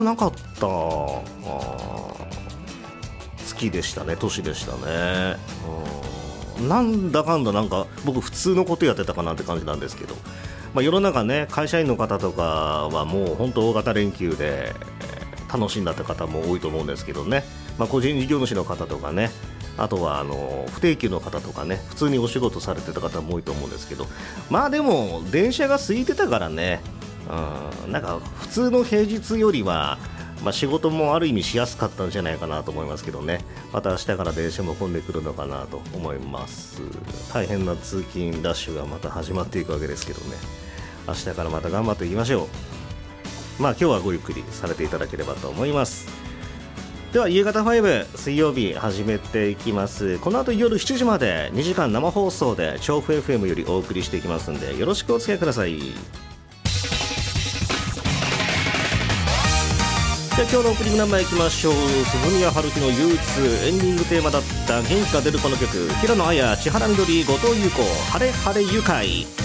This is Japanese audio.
なかった月でしたね、年でしたね。なんだかんだなんか僕普通のことやってたかなって感じなんですけど、世の中ね、会社員の方とかはもう本当大型連休で楽しんだって方も多いと思うんですけどね、個人事業主の方とかね、あとは不定休の方とかね、普通にお仕事されてた方も多いと思うんですけど、でも電車が空いてたからね、なんか普通の平日よりは、仕事もある意味しやすかったんじゃないかなと思いますけどね。また明日から電車も混んでくるのかなと思います。大変な通勤ラッシュがまた始まっていくわけですけどね、明日からまた頑張っていきましょう。今日はごゆっくりされていただければと思います。では夕方5水曜日始めていきます。この後夜7時まで2時間生放送で調布 FM よりお送りしていきますんで、よろしくお付き合いください。今日のオープニングナンバーいきましょう。鈴宮春日の憂鬱、エンディングテーマだった元気が出るこの曲、平野綾、千原みどり、後藤優子、晴れ晴れ愉快。